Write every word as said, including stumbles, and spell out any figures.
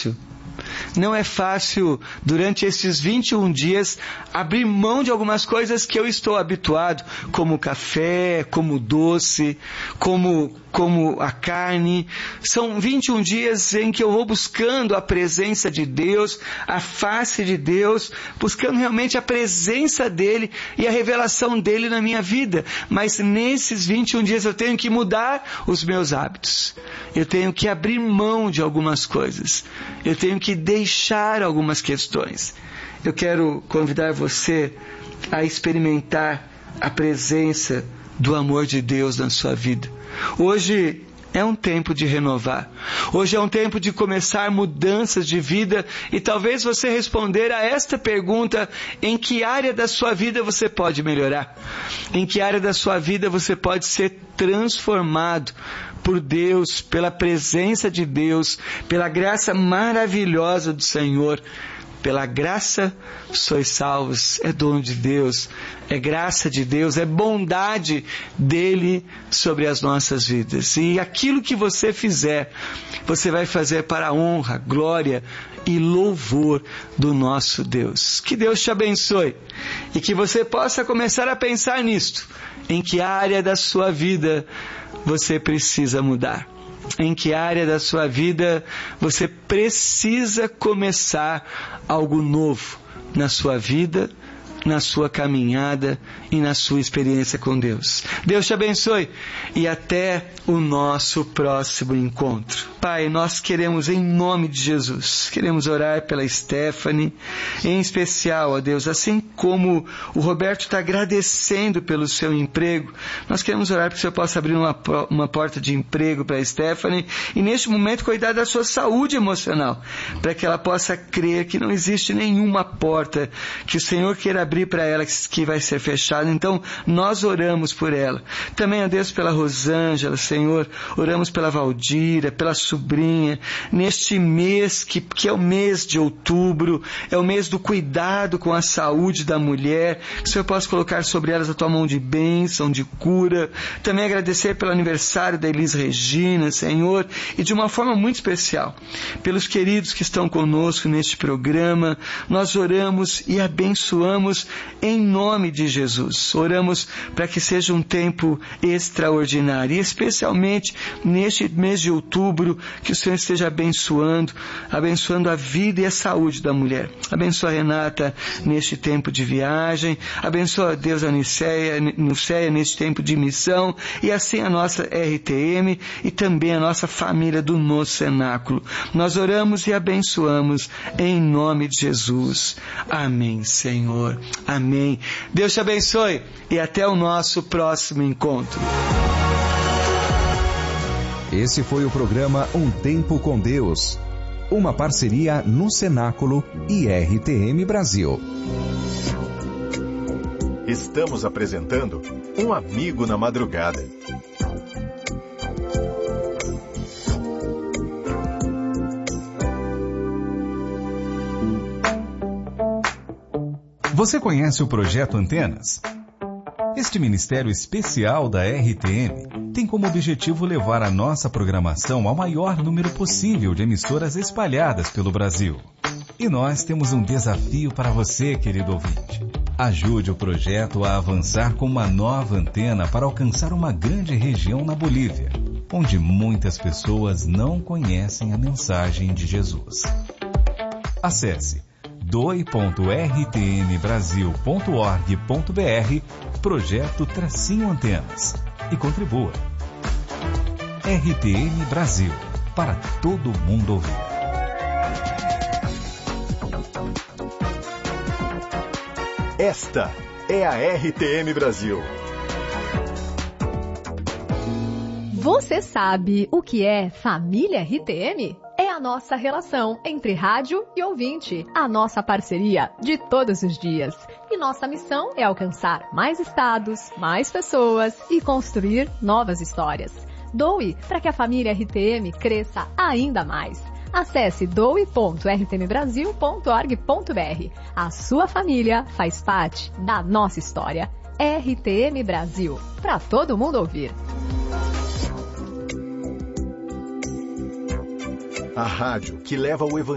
fácil. Não é fácil, durante esses vinte e um dias, abrir mão de algumas coisas que eu estou habituado, como café, como doce, como, como a carne. São vinte e um dias em que eu vou buscando a presença de Deus, a face de Deus, buscando realmente a presença dEle e a revelação dEle na minha vida. Mas nesses vinte e um dias eu tenho que mudar os meus hábitos. Eu tenho que abrir mão de algumas coisas. Eu tenho que deixar algumas questões. Eu quero convidar você a experimentar a presença do amor de Deus na sua vida. Hoje é um tempo de renovar. Hoje é um tempo de começar mudanças de vida e talvez você responder a esta pergunta: em que área da sua vida você pode melhorar? Em que área da sua vida você pode ser transformado por Deus, pela presença de Deus, pela graça maravilhosa do Senhor? Pela graça sois salvos, é dom de Deus, é graça de Deus, é bondade dEle sobre as nossas vidas. E aquilo que você fizer, você vai fazer para a honra, glória e louvor do nosso Deus. Que Deus te abençoe e que você possa começar a pensar nisto. Em que área da sua vida você precisa mudar? Em que área da sua vida você precisa começar algo novo na sua vida, na sua caminhada e na sua experiência com Deus. Deus te abençoe e até o nosso próximo encontro. Pai, nós queremos, em nome de Jesus, queremos orar pela Stephanie, em especial, ó Deus, assim como o Roberto está agradecendo pelo seu emprego, nós queremos orar para que o Senhor possa abrir uma, uma porta de emprego para a Stephanie e neste momento cuidar da sua saúde emocional, para que ela possa crer que não existe nenhuma porta que o Senhor queira abrir para ela que vai ser fechada. Então nós oramos por ela. Também, ó Deus, pela Rosângela, Senhor, oramos pela Valdira, pela sobrinha, neste mês que, que é o mês de outubro, é o mês do cuidado com a saúde da mulher, que o Senhor possa colocar sobre elas a tua mão de bênção, de cura. Também agradecer pelo aniversário da Elis Regina, Senhor, e de uma forma muito especial, pelos queridos que estão conosco neste programa. Nós oramos e abençoamos em nome de Jesus. Oramos para que seja um tempo extraordinário, e especialmente neste mês de outubro, que o Senhor esteja abençoando, abençoando a vida e a saúde da mulher. Abençoa a Renata neste tempo de viagem, abençoa a Deus a Niceia, Niceia neste tempo de missão, e assim a nossa R T M e também a nossa família do nosso cenáculo. Nós oramos e abençoamos em nome de Jesus. Amém, Senhor. Amém. Deus te abençoe e até o nosso próximo encontro. Esse foi o programa Um Tempo com Deus, uma parceria no Cenáculo e R T M Brasil. Estamos apresentando Um Amigo na Madrugada. Você conhece o Projeto Antenas? Este ministério especial da R T M tem como objetivo levar a nossa programação ao maior número possível de emissoras espalhadas pelo Brasil. E nós temos um desafio para você, querido ouvinte. Ajude o projeto a avançar com uma nova antena para alcançar uma grande região na Bolívia, onde muitas pessoas não conhecem a mensagem de Jesus. Acesse doe ponto r t m brasil ponto org ponto b r Projeto Tracinho Antenas e contribua. R T M Brasil, para todo mundo ouvir. Esta é a R T M Brasil. Você sabe o que é família R T M? É a nossa relação entre rádio e ouvinte, a nossa parceria de todos os dias. E nossa missão é alcançar mais estados, mais pessoas e construir novas histórias. Doe para que a família R T M cresça ainda mais. Acesse doe ponto r t m brasil ponto org ponto b r. A sua família faz parte da nossa história. R T M Brasil, para todo mundo ouvir. A rádio que leva o evangelho